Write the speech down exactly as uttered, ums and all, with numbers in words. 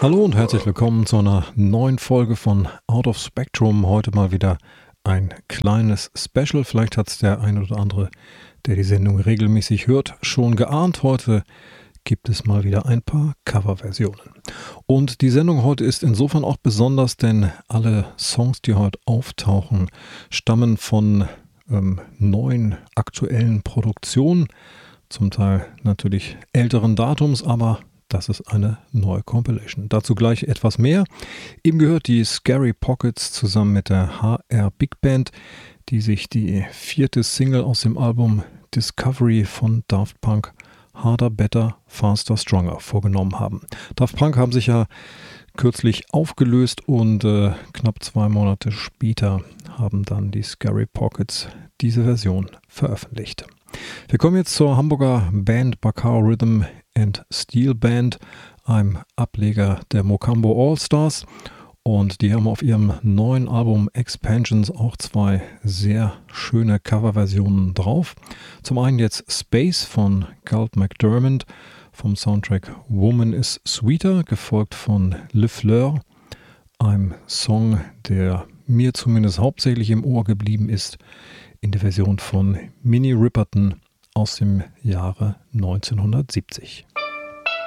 Hallo und herzlich willkommen zu einer neuen Folge von Out of Spectrum. Heute mal wieder ein kleines Special. Vielleicht hat es der ein oder andere, der die Sendung regelmäßig hört, schon geahnt. Heute gibt es mal wieder ein paar Coverversionen. Und die Sendung heute ist insofern auch besonders, denn alle Songs, die heute auftauchen, stammen von ähm, neuen aktuellen Produktionen. Zum Teil natürlich älteren Datums, aber das ist eine neue Compilation. Dazu gleich etwas mehr. Ihm gehört die Scary Pockets zusammen mit der H R Big Band, die sich die vierte Single aus dem Album Discovery von Daft Punk Harder, Better, Faster, Stronger vorgenommen haben. Daft Punk haben sich ja kürzlich aufgelöst und äh, knapp zwei Monate später haben dann die Scary Pockets diese Version veröffentlicht. Wir kommen jetzt zur Hamburger Band Bacao Rhythm and Steel Band, einem Ableger der Mocambo All-Stars. Und die haben auf ihrem neuen Album Expansions auch zwei sehr schöne Coverversionen drauf. Zum einen jetzt Space von Galt McDermott vom Soundtrack Woman is Sweeter, gefolgt von Le Fleur, einem Song, der mir zumindest hauptsächlich im Ohr geblieben ist, in der Version von Minnie Riperton aus dem Jahre neunzehnhundertsiebzig.